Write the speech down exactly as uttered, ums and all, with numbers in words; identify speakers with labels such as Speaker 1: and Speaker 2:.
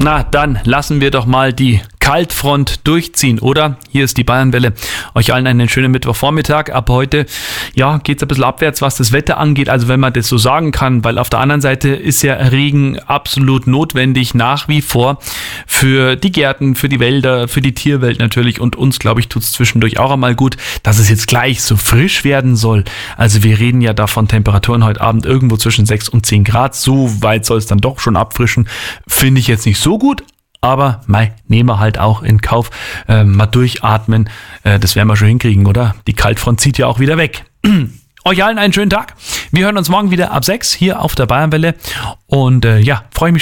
Speaker 1: Na, dann lassen wir doch mal die Kaltfront durchziehen, oder? Hier ist die Bayernwelle. Euch allen einen schönen Mittwochvormittag. Ab heute, ja, geht's ein bisschen abwärts, was das Wetter angeht. Also wenn man das so sagen kann, weil auf der anderen Seite ist ja Regen absolut notwendig nach wie vor für die Gärten, für die Wälder, für die Tierwelt natürlich und uns, glaube ich, tut's zwischendurch auch einmal gut, dass es jetzt gleich so frisch werden soll. Also wir reden ja da von Temperaturen heute Abend irgendwo zwischen sechs und zehn Grad. So weit soll es dann doch schon abfrischen. Finde ich jetzt nicht so gut. Aber mei, nehmen wir halt auch in Kauf, äh, mal durchatmen, äh, das werden wir schon hinkriegen, oder? Die Kaltfront zieht ja auch wieder weg. Euch allen einen schönen Tag. Wir hören uns morgen wieder ab sechs hier auf der Bayernwelle und äh, ja, freue mich